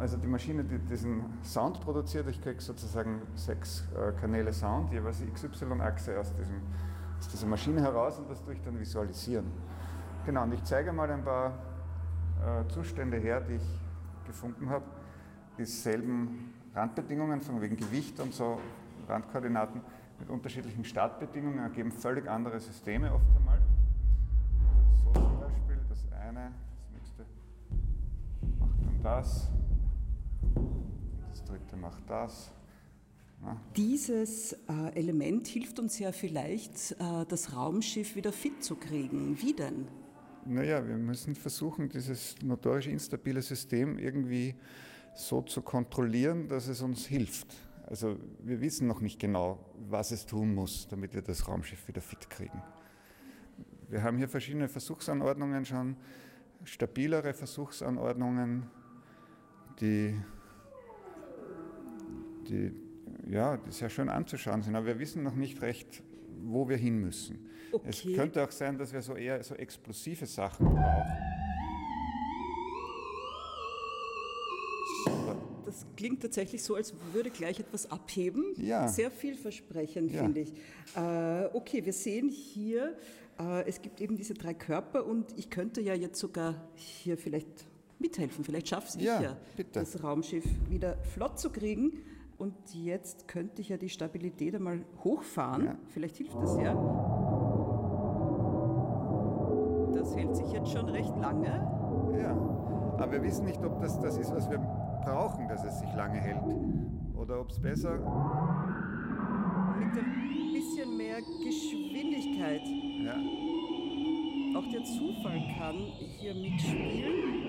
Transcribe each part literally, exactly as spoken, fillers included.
also die Maschine, die diesen Sound produziert, ich kriege sozusagen sechs äh, Kanäle Sound, jeweils X Y-Achse aus, diesem, aus dieser Maschine heraus und das tue ich dann visualisieren. Genau, und ich zeige mal ein paar äh, Zustände her, die ich gefunden habe. Dieselben Randbedingungen, von wegen Gewicht und so, Randkoordinaten mit unterschiedlichen Startbedingungen ergeben völlig andere Systeme oft einmal. So zum Beispiel, das eine, das nächste macht dann das, das dritte macht das. Ja. Dieses äh, Element hilft uns ja vielleicht, äh, das Raumschiff wieder fit zu kriegen. Wie denn? Naja, wir müssen versuchen, dieses notorisch instabile System irgendwie so zu kontrollieren, dass es uns hilft. Also wir wissen noch nicht genau, was es tun muss, damit wir das Raumschiff wieder fit kriegen. Wir haben hier verschiedene Versuchsanordnungen schon, stabilere Versuchsanordnungen, die, die, ja, die sehr schön anzuschauen sind, aber wir wissen noch nicht recht, wo wir hin müssen. Okay. Es könnte auch sein, dass wir so eher so explosive Sachen brauchen. Das klingt tatsächlich so, als würde gleich etwas abheben. Ja. Sehr vielversprechend, ja. finde ich. Äh, okay, wir sehen hier, äh, es gibt eben diese drei Körper und ich könnte ja jetzt sogar hier vielleicht mithelfen. Vielleicht schaffe ich ja, ja, bitte. das Raumschiff wieder flott zu kriegen. Und jetzt könnte ich ja die Stabilität einmal hochfahren. Ja. Vielleicht hilft das ja. Das hält sich jetzt schon recht lange. Ja, aber wir wissen nicht, ob das das ist, was wir brauchen, dass es sich lange hält. Oder ob es besser... Mit ein bisschen mehr Geschwindigkeit. Ja. Auch der Zufall kann hier mitspielen.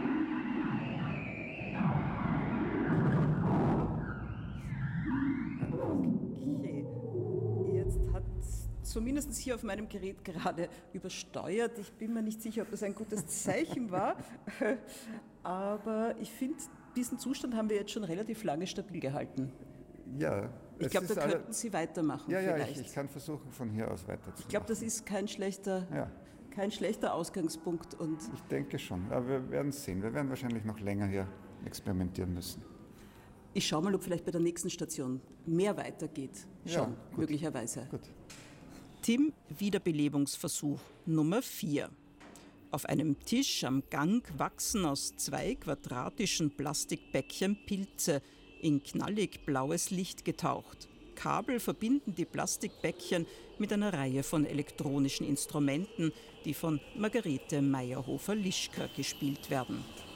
Okay, jetzt hat zumindest hier auf meinem Gerät gerade übersteuert. Ich bin mir nicht sicher, ob das ein gutes Zeichen war, aber ich finde, diesen Zustand haben wir jetzt schon relativ lange stabil gehalten. Ja. Ich glaube, da könnten Sie weitermachen. Ja, ja, vielleicht. Ich, ich kann versuchen, von hier aus weiterzumachen. Ich glaube, das ist kein schlechter, ja. kein schlechter Ausgangspunkt. Und ich denke schon, aber wir werden es sehen. Wir werden wahrscheinlich noch länger hier experimentieren müssen. Ich schaue mal, ob vielleicht bei der nächsten Station mehr weitergeht. Schon, ja, gut. möglicherweise. Gut. Tim, Wiederbelebungsversuch Nummer vier. Auf einem Tisch am Gang wachsen aus zwei quadratischen Plastikbäckchen Pilze, in knallig blaues Licht getaucht. Kabel verbinden die Plastikbäckchen mit einer Reihe von elektronischen Instrumenten, die von Margarete Meyerhofer-Lischka gespielt werden.